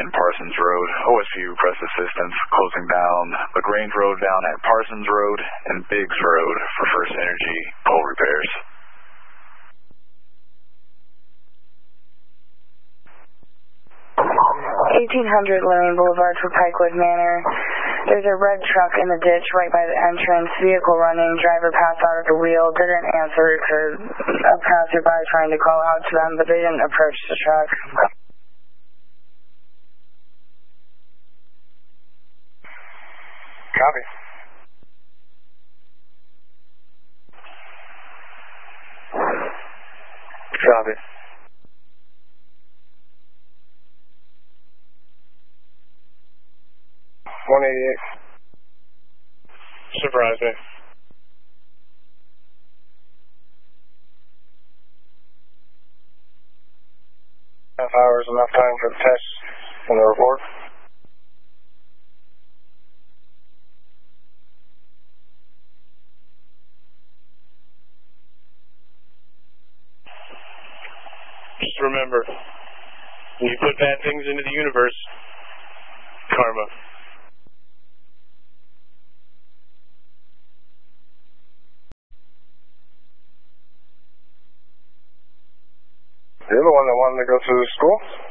Parsons Road. OSU requests assistance closing down LaGrange Road down at Parsons Road and Biggs Road for First Energy pole repairs. 1800 Lorraine Boulevard for Pikewood Manor. There's a red truck in the ditch right by the entrance. Vehicle running. Driver passed out at the wheel. Didn't answer to a passerby trying to call out to them, but they didn't approach the truck. Copy. Copy. Surprise me. Half hours, enough time for the test and the report. Just remember, when you put bad things into the universe, karma. You're the one that wanted to go to the school?